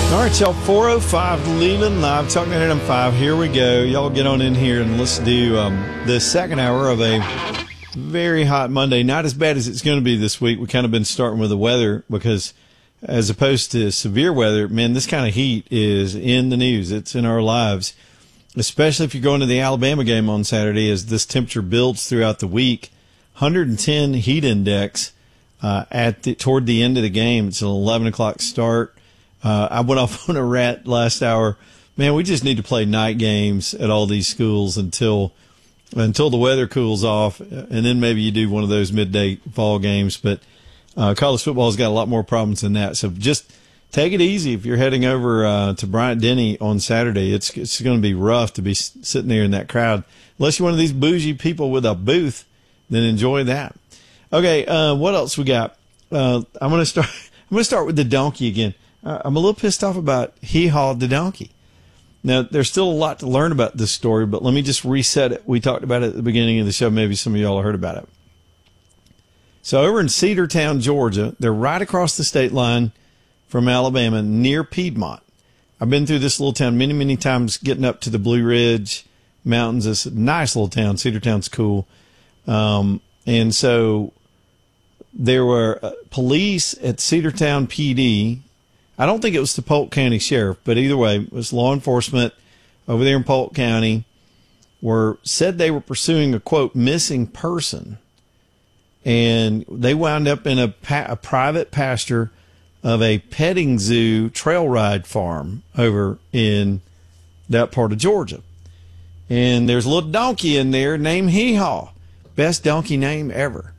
All right, y'all, 405 Leland Live, Talking 985. Here we go. Y'all get on in here and let's do the second hour of a very hot Monday. Not as bad as it's going to be this week. We've kind of been starting with the weather because as opposed to severe weather, man, this kind of heat is in the news. It's in our lives, especially if you're going to the Alabama game on Saturday as this temperature builds throughout the week. 110 heat index toward the end of the game. It's an 11 o'clock start. I went off on a rant last hour. Man, we just need to play night games at all these schools until the weather cools off, and then maybe you do one of those midday fall games. But college football has got a lot more problems than that. So just take it easy if you're heading over to Bryant-Denny on Saturday. It's going to be rough to be sitting there in that crowd. Unless you're one of these bougie people with a booth, then enjoy that. Okay, what else we got? I'm going to start with the donkey again. I'm a little pissed off about Hee Haw the donkey. Now, there's still a lot to learn about this story, but let me just reset it. We talked about it at the beginning of the show. Maybe some of y'all heard about it. So over in Cedartown, Georgia, they're right across the state line from Alabama, near Piedmont. I've been through this little town many, many times, getting up to the Blue Ridge Mountains. It's a nice little town. Cedartown's cool. And so there were police at Cedartown PD. I don't think it was the Polk County Sheriff, but either way, it was law enforcement over there in Polk County said they were pursuing a, quote, missing person. And they wound up in a private pasture of a petting zoo trail ride farm over in that part of Georgia. And there's a little donkey in there named Hee Haw. Best donkey name ever.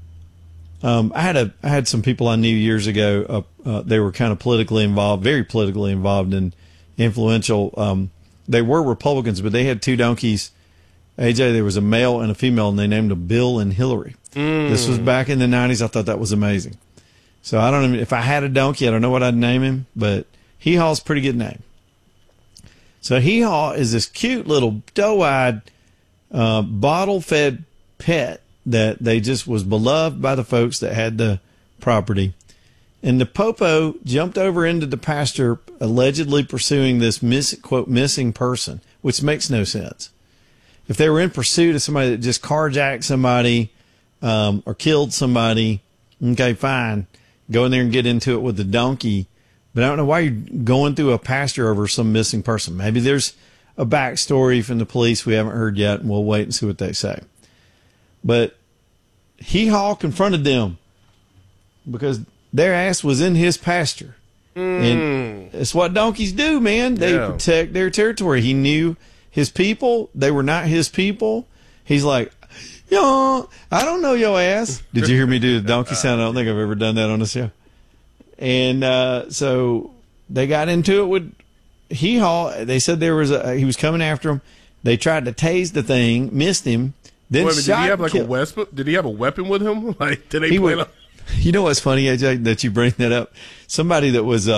I had some people I knew years ago. They were kind of politically involved, very politically involved and influential. They were Republicans, but they had two donkeys. AJ, there was a male and a female, and they named them Bill and Hillary. This was back in the 90s. I thought that was amazing. So I don't know if I had a donkey, I don't know what I'd name him, but Hee Haw's a pretty good name. So Hee Haw is this cute little doe-eyed, bottle-fed pet that they just was beloved by the folks that had the property. And the popo jumped over into the pasture, allegedly pursuing this quote, missing person, which makes no sense. If they were in pursuit of somebody that just carjacked somebody or killed somebody, okay, fine. Go in there and get into it with the donkey. But I don't know why you're going through a pasture over some missing person. Maybe there's a backstory from the police we haven't heard yet, and we'll wait and see what they say. But Hee Haw confronted them because their ass was in his pasture. And it's what donkeys do, man. They protect their territory. He knew his people. They were not his people. He's like, yo, I don't know your ass. Did you hear me do the donkey sound? I don't think I've ever done that on the show. And so they got into it with Hee Haw. They said he was coming after him. They tried to tase the thing, missed him. Then did he have like a weapon? Did he have a weapon with him? Like, did they play? You know what's funny, AJ, that you bring that up? Somebody that was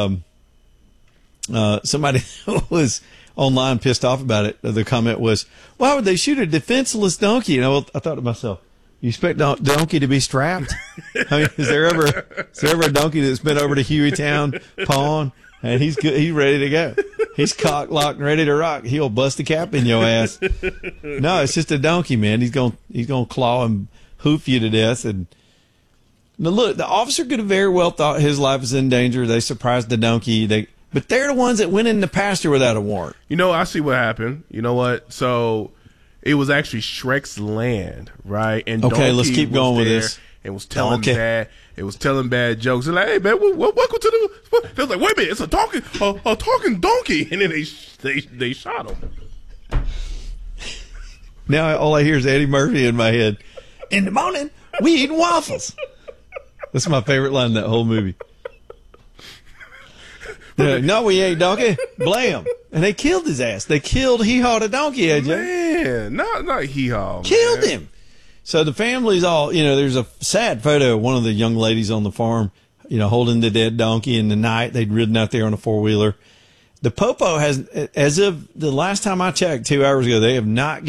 online pissed off about it. The comment was, "Why would they shoot a defenseless donkey?" And I thought to myself, "You expect donkey to be strapped? I mean, is there ever a donkey that's been over to Hueytown Pawn and he's ready to go? He's cocked, locked, and ready to rock. He'll bust a cap in your ass." No, it's just a donkey, man. He's gonna claw and hoof you to death. And now look, the officer could have very well thought his life was in danger. They surprised the donkey. But they're the ones that went in the pasture without a warrant. You know, I see what happened. You know what? So it was actually Shrek's land, right? And okay, donkey let's keep going with this. And was telling bad jokes. They're like, "Hey man, welcome to the." They was like, "Wait a minute, it's a talking donkey," and then they shot him. Now all I hear is Eddie Murphy in my head. In the morning, we eating waffles. That's my favorite line in that whole movie. Like, "No, we ain't, donkey. Blam!" And they killed his ass. They killed Hee Haw the donkey, AJ. Man, not Hee Haw. Killed him. So the family's all, there's a sad photo of one of the young ladies on the farm, holding the dead donkey in the night. They'd ridden out there on a four-wheeler. The popo has, as of the last time I checked 2 hours ago, they have not